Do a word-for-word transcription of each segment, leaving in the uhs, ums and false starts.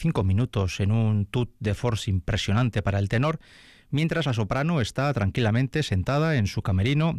veinticinco minutos en un tour de force impresionante para el tenor, mientras la soprano está tranquilamente sentada en su camerino,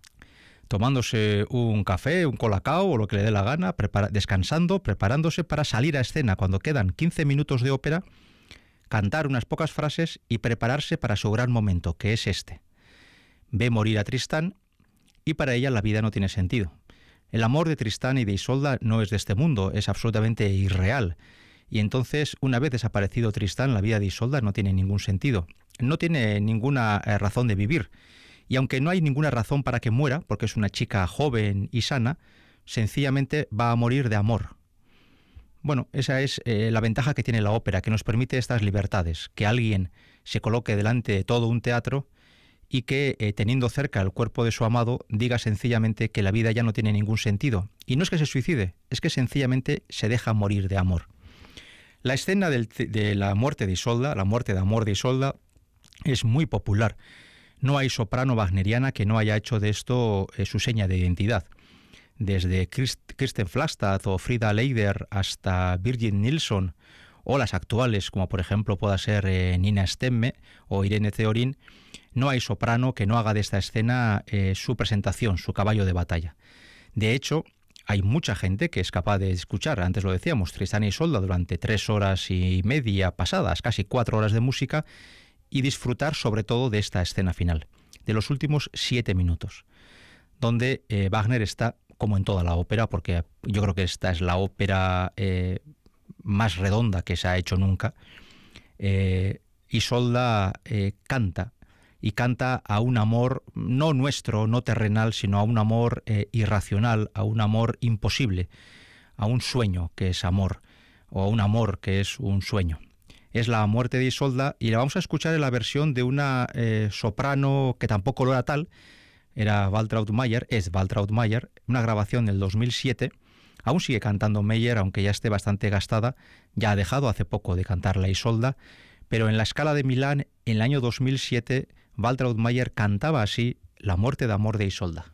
tomándose un café, un colacao o lo que le dé la gana, prepara- descansando, preparándose para salir a escena cuando quedan quince minutos de ópera, cantar unas pocas frases y prepararse para su gran momento, que es este. Ve morir a Tristán y para ella la vida no tiene sentido. El amor de Tristán y de Isolda no es de este mundo, es absolutamente irreal. Y entonces, una vez desaparecido Tristán, la vida de Isolda no tiene ningún sentido. No tiene ninguna eh, razón de vivir. Y aunque no hay ninguna razón para que muera, porque es una chica joven y sana, sencillamente va a morir de amor. Bueno, esa es eh, la ventaja que tiene la ópera, que nos permite estas libertades, que alguien se coloque delante de todo un teatro y que, eh, teniendo cerca el cuerpo de su amado, diga sencillamente que la vida ya no tiene ningún sentido. Y no es que se suicide, es que sencillamente se deja morir de amor. La escena del, de la muerte de Isolda, la muerte de amor de Isolda, es muy popular. No hay soprano wagneriana que no haya hecho de esto eh, su seña de identidad. Desde Christ, Kirsten Flagstad o Frida Leider hasta Birgit Nilsson, o las actuales, como por ejemplo pueda ser eh, Nina Stemme o Irene Theorin, no hay soprano que no haga de esta escena eh, su presentación, su caballo de batalla. De hecho, hay mucha gente que es capaz de escuchar, antes lo decíamos, Tristán y Isolda durante tres horas y media pasadas, casi cuatro horas de música, y disfrutar sobre todo de esta escena final, de los últimos siete minutos, donde eh, Wagner está como en toda la ópera, porque yo creo que esta es la ópera eh, más redonda que se ha hecho nunca. Eh, Isolda eh, canta, y canta a un amor no nuestro, no terrenal, sino a un amor eh, irracional, a un amor imposible, a un sueño que es amor, o a un amor que es un sueño. Es la muerte de Isolda y la vamos a escuchar en la versión de una eh, soprano que tampoco lo era tal, era Waltraud Mayer, es Waltraud Mayer, una grabación del dos mil siete. Aún sigue cantando Meyer, aunque ya esté bastante gastada, ya ha dejado hace poco de cantar la Isolda, pero en la Scala de Milán, en el año dos mil siete, Waltraud Mayer cantaba así la muerte de amor de Isolda.